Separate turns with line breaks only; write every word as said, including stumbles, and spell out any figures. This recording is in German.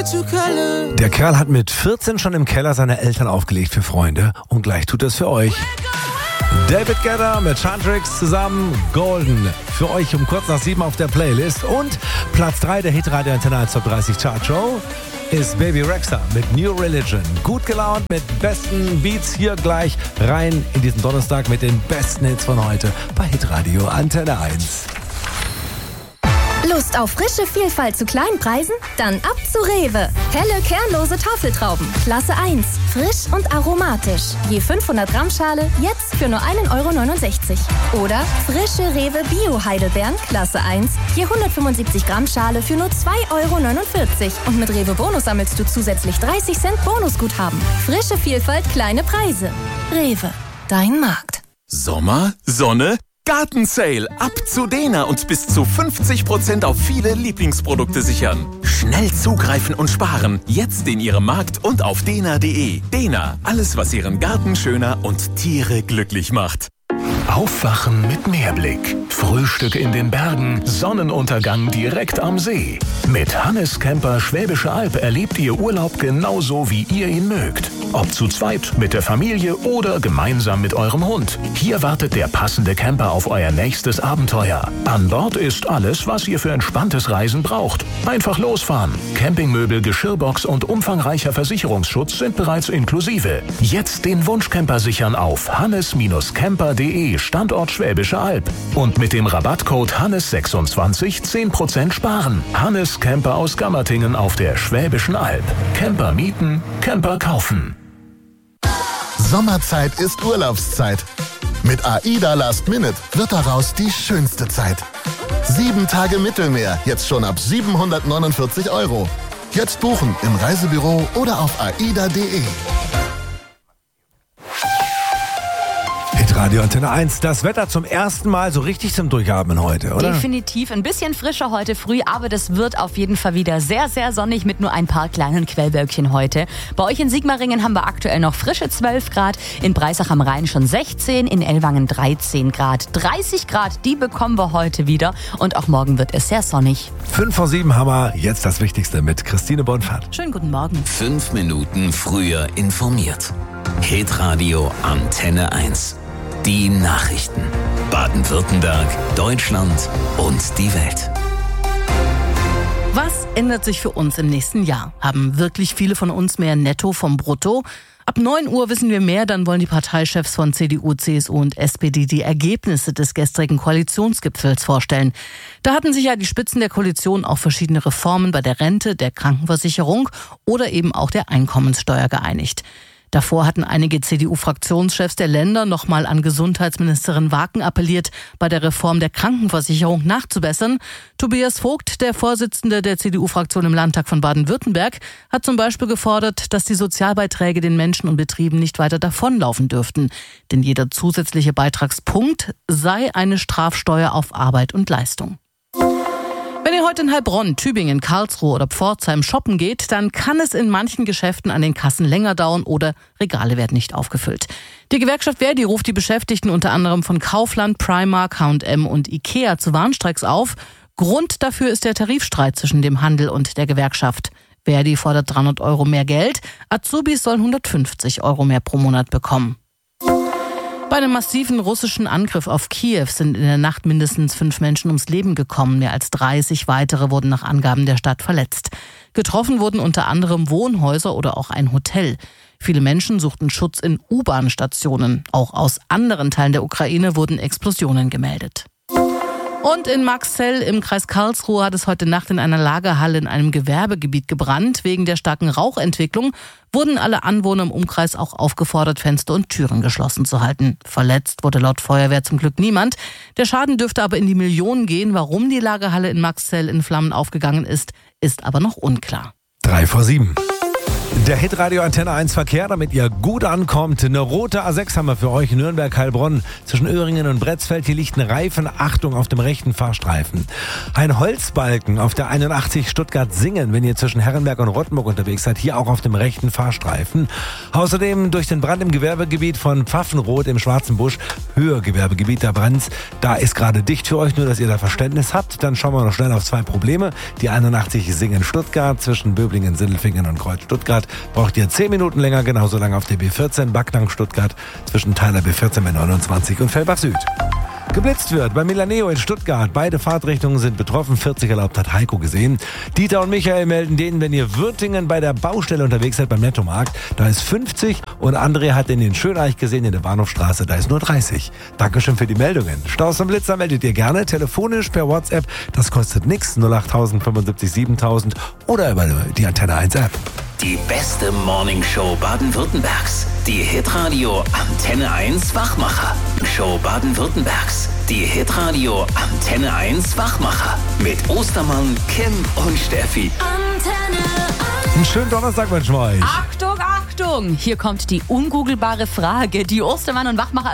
Der Kerl hat mit vierzehn schon im Keller seiner Eltern aufgelegt für Freunde und gleich tut es für euch. David Guetta mit Chantrix zusammen, Golden. Für euch um kurz nach sieben auf der Playlist. Und Platz drei der Hitradio Antenne eins Top dreißig Chart Show ist Baby Rexha mit New Religion. Gut gelaunt mit besten Beats hier gleich rein in diesen Donnerstag mit den besten Hits von heute bei Hitradio Antenne eins.
Lust auf frische Vielfalt zu kleinen Preisen? Dann ab zu Rewe. Helle, kernlose Tafeltrauben. Klasse eins. Frisch und aromatisch. Je fünfhundert Gramm Schale, jetzt für nur ein Euro neunundsechzig. Oder frische Rewe Bio-Heidelbeeren, Klasse eins. Je hundertfünfundsiebzig Gramm Schale für nur zwei Euro neunundvierzig. Und mit Rewe Bonus sammelst du zusätzlich dreißig Cent Bonusguthaben. Frische Vielfalt, kleine Preise. Rewe, dein Markt.
Sommer, Sonne, Gartensale. Ab zu Dena und bis zu fünfzig Prozent auf viele Lieblingsprodukte sichern. Schnell zugreifen und sparen. Jetzt in Ihrem Markt und auf dena punkt de. Dena, alles was Ihren Garten schöner und Tiere glücklich macht.
Aufwachen mit Meerblick. Frühstück in den Bergen, Sonnenuntergang direkt am See. Mit Hannes Camper Schwäbische Alb erlebt ihr Urlaub genauso, wie ihr ihn mögt. Ob zu zweit, mit der Familie oder gemeinsam mit eurem Hund. Hier wartet der passende Camper auf euer nächstes Abenteuer. An Bord ist alles, was ihr für entspanntes Reisen braucht. Einfach losfahren. Campingmöbel, Geschirrbox und umfangreicher Versicherungsschutz sind bereits inklusive. Jetzt den Wunschcamper sichern auf hannes camper punkt de, Standort Schwäbische Alb. Und mit dem Rabattcode Hannes sechsundzwanzig zehn Prozent sparen. Hannes Camper aus Gammertingen auf der Schwäbischen Alb. Camper mieten, Camper kaufen.
Sommerzeit ist Urlaubszeit. Mit AIDA Last Minute wird daraus die schönste Zeit. Sieben Tage Mittelmeer, jetzt schon ab siebenhundertneunundvierzig Euro. Jetzt buchen im Reisebüro oder auf aida punkt de.
Radio Antenne eins. Das Wetter zum ersten Mal so richtig zum Durchatmen heute, oder?
Definitiv. Ein bisschen frischer heute früh, aber das wird auf jeden Fall wieder sehr, sehr sonnig mit nur ein paar kleinen Quellwölkchen heute. Bei euch in Sigmaringen haben wir aktuell noch frische zwölf Grad, in Breisach am Rhein schon sechzehn, in Ellwangen dreizehn Grad. dreißig Grad, die bekommen wir heute wieder und auch morgen wird es sehr sonnig.
Fünf vor sieben haben wir jetzt das Wichtigste mit Christine Bonfahrt.
Schönen guten Morgen.
Fünf Minuten früher informiert. Hitradio Antenne eins. Die Nachrichten. Baden-Württemberg, Deutschland und die Welt.
Was ändert sich für uns im nächsten Jahr? Haben wirklich viele von uns mehr Netto vom Brutto? Ab neun Uhr wissen wir mehr, dann wollen die Parteichefs von C D U, C S U und S P D die Ergebnisse des gestrigen Koalitionsgipfels vorstellen. Da hatten sich ja die Spitzen der Koalition auf verschiedene Reformen bei der Rente, der Krankenversicherung oder eben auch der Einkommenssteuer geeinigt. Davor hatten einige C D U-Fraktionschefs der Länder nochmal an Gesundheitsministerin Waken appelliert, bei der Reform der Krankenversicherung nachzubessern. Tobias Vogt, der Vorsitzende der C D U-Fraktion im Landtag von Baden-Württemberg, hat zum Beispiel gefordert, dass die Sozialbeiträge den Menschen und Betrieben nicht weiter davonlaufen dürften. Denn jeder zusätzliche Beitragspunkt sei eine Strafsteuer auf Arbeit und Leistung. Wenn ihr heute in Heilbronn, Tübingen, Karlsruhe oder Pforzheim shoppen geht, dann kann es in manchen Geschäften an den Kassen länger dauern oder Regale werden nicht aufgefüllt. Die Gewerkschaft Verdi ruft die Beschäftigten unter anderem von Kaufland, Primark, H und M und Ikea zu Warnstreiks auf. Grund dafür ist der Tarifstreit zwischen dem Handel und der Gewerkschaft. Verdi fordert dreihundert Euro mehr Geld, Azubis sollen hundertfünfzig Euro mehr pro Monat bekommen. Bei einem massiven russischen Angriff auf Kiew sind in der Nacht mindestens fünf Menschen ums Leben gekommen. Mehr als dreißig weitere wurden nach Angaben der Stadt verletzt. Getroffen wurden unter anderem Wohnhäuser oder auch ein Hotel. Viele Menschen suchten Schutz in U-Bahn-Stationen. Auch aus anderen Teilen der Ukraine wurden Explosionen gemeldet. Und in Marxzell im Kreis Karlsruhe hat es heute Nacht in einer Lagerhalle in einem Gewerbegebiet gebrannt. Wegen der starken Rauchentwicklung wurden alle Anwohner im Umkreis auch aufgefordert, Fenster und Türen geschlossen zu halten. Verletzt wurde laut Feuerwehr zum Glück niemand. Der Schaden dürfte aber in die Millionen gehen. Warum die Lagerhalle in Marxzell in Flammen aufgegangen ist, ist aber noch unklar.
Drei vor sieben. Der Hitradio Antenne eins Verkehr, damit ihr gut ankommt. Eine rote A sechs haben wir für euch, Nürnberg-Heilbronn. Zwischen Öhringen und Bretzfeld, hier liegt ein Reifen. Achtung auf dem rechten Fahrstreifen. Ein Holzbalken auf der einundachtzig Stuttgart-Singen, wenn ihr zwischen Herrenberg und Rottenburg unterwegs seid, hier auch auf dem rechten Fahrstreifen. Außerdem durch den Brand im Gewerbegebiet von Pfaffenroth im Schwarzenbusch, Höhegewerbegebiet, da brennt's. Da ist gerade dicht für euch, nur dass ihr da Verständnis habt. Dann schauen wir noch schnell auf zwei Probleme. Die einundachtzig Singen-Stuttgart zwischen Böblingen, Sindelfingen und Kreuz-Stuttgart. Braucht ihr zehn Minuten länger, genauso lange auf der B vierzehn Backnang Stuttgart zwischen Tyler B vierzehn B neunundzwanzig und Fellbach Süd. Geblitzt wird bei Milaneo in Stuttgart. Beide Fahrtrichtungen sind betroffen. vierzig erlaubt, hat Heiko gesehen. Dieter und Michael melden denen, wenn ihr Würtingen bei der Baustelle unterwegs seid beim Nettomarkt, da ist fünfzig. Und André hat den in Schöneich gesehen in der Bahnhofstraße, da ist nur dreißig. Dankeschön für die Meldungen. Staus und Blitzer meldet ihr gerne telefonisch per WhatsApp. Das kostet nichts. null acht null null fünfundsiebzig siebentausend oder über die Antenne eins App.
Die beste Morningshow Baden-Württembergs. Die Hitradio Antenne eins Wachmacher. Show Baden-Württembergs. Die Hitradio Antenne eins Wachmacher. Mit Ostermann, Kim und Steffi.
Antenne eins.
Einen schönen Donnerstag wünschen wir euch.
Achtung, Achtung! Hier kommt die ungoogelbare Frage. Die Ostermann und Wachmacher